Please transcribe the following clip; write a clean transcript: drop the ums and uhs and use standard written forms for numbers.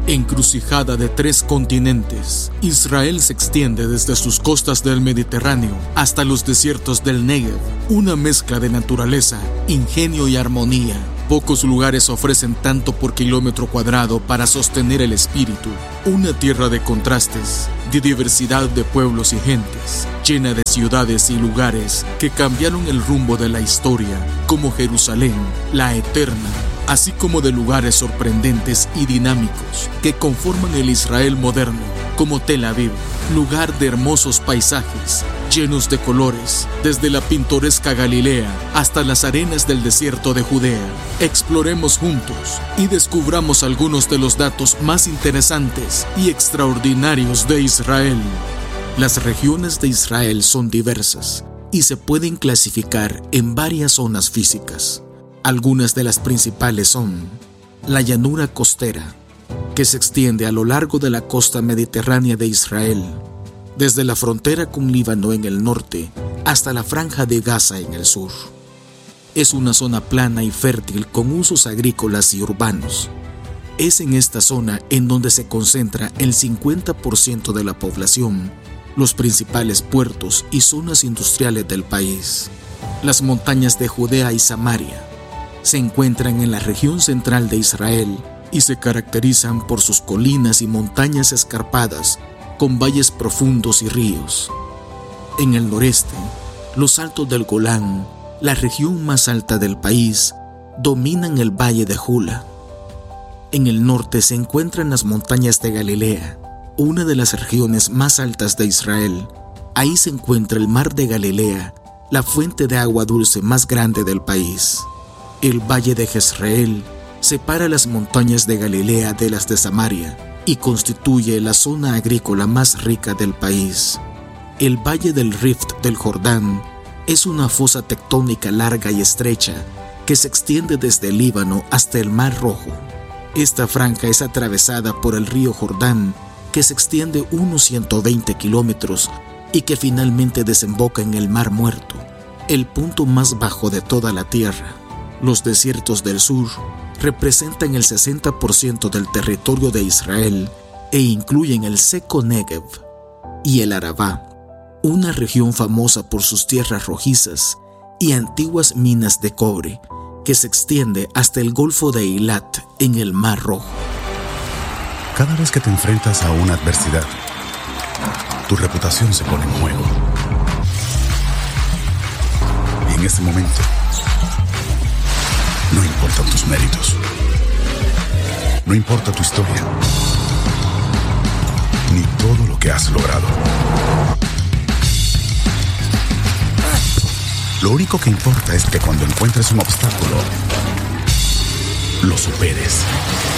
Encrucijada de 3 continentes, Israel se extiende desde sus costas del Mediterráneo hasta los desiertos del Negev, una mezcla de naturaleza, ingenio y armonía. Pocos lugares ofrecen tanto por kilómetro cuadrado para sostener el espíritu. Una tierra de contrastes, de diversidad de pueblos y gentes, llena de ciudades y lugares que cambiaron el rumbo de la historia, como Jerusalén, la eterna, así como de lugares sorprendentes y dinámicos que conforman el Israel moderno, como Tel Aviv, lugar de hermosos paisajes, llenos de colores, desde la pintoresca Galilea hasta las arenas del desierto de Judea. Exploremos juntos y descubramos algunos de los datos más interesantes y extraordinarios de Israel. Las regiones de Israel son diversas y se pueden clasificar en varias zonas físicas. Algunas de las principales son la llanura costera, que se extiende a lo largo de la costa mediterránea de Israel, desde la frontera con Líbano en el norte hasta la franja de Gaza en el sur. Es una zona plana y fértil con usos agrícolas y urbanos. Es en esta zona en donde se concentra el 50% de la población, los principales puertos y zonas industriales del país. Las montañas de Judea y Samaria se encuentran en la región central de Israel y se caracterizan por sus colinas y montañas escarpadas con valles profundos y ríos. En el noreste, los altos del Golán, la región más alta del país, dominan el valle de Jula. En el norte se encuentran las montañas de Galilea, una de las regiones más altas de Israel. Ahí se encuentra el mar de Galilea, la fuente de agua dulce más grande del país. El valle de Jezreel separa las montañas de Galilea de las de Samaria y constituye la zona agrícola más rica del país. El valle del Rift del Jordán es una fosa tectónica larga y estrecha que se extiende desde el Líbano hasta el Mar Rojo. Esta franja es atravesada por el río Jordán, que se extiende unos 120 kilómetros y que finalmente desemboca en el Mar Muerto, el punto más bajo de toda la tierra. Los desiertos del sur representan el 60% del territorio de Israel e incluyen el seco Negev y el Arabá, una región famosa por sus tierras rojizas y antiguas minas de cobre que se extiende hasta el Golfo de Eilat en el Mar Rojo. Cada vez que te enfrentas a una adversidad, tu reputación se pone en juego. Y en ese momento, no importan tus méritos, no importa tu historia, ni todo lo que has logrado. Lo único que importa es que cuando encuentres un obstáculo, lo superes.